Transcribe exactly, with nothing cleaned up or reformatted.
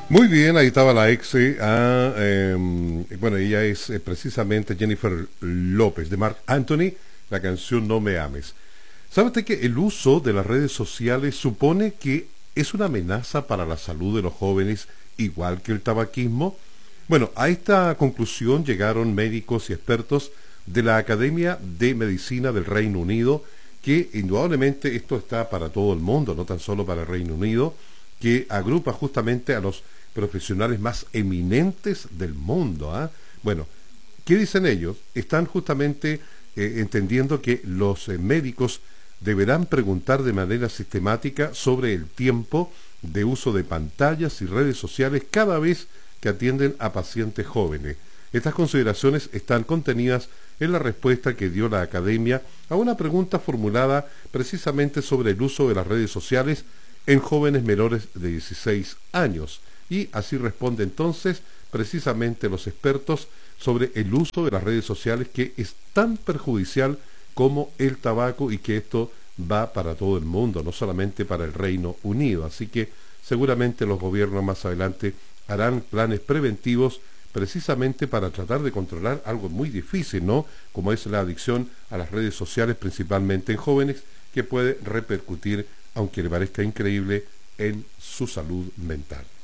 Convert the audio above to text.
Muy bien, ahí estaba la ex. eh, ah, em, bueno, ella es eh, precisamente Jennifer López, de Marc Anthony, la canción No Me Ames. ¿Sabe usted que el uso de las redes sociales supone que es una amenaza para la salud de los jóvenes, igual que el tabaquismo? Bueno, a esta conclusión llegaron médicos y expertos de la Academia de Medicina del Reino Unido, que indudablemente esto está para todo el mundo, no tan solo para el Reino Unido, que agrupa justamente a los profesionales más eminentes del mundo. ¿ah? Bueno, ¿qué dicen ellos? Están justamente eh, entendiendo que los eh, médicos deberán preguntar de manera sistemática sobre el tiempo de uso de pantallas y redes sociales cada vez que atienden a pacientes jóvenes. Estas consideraciones están contenidas en la respuesta que dio la Academia a una pregunta formulada precisamente sobre el uso de las redes sociales en jóvenes menores de dieciséis años. Y así responde entonces precisamente los expertos sobre el uso de las redes sociales, que es tan perjudicial como el tabaco, y que esto va para todo el mundo, no solamente para el Reino Unido. Así que seguramente los gobiernos más adelante harán planes preventivos precisamente para tratar de controlar algo muy difícil, ¿no? Como es la adicción a las redes sociales, principalmente en jóvenes, que puede repercutir, aunque le parezca increíble, en su salud mental.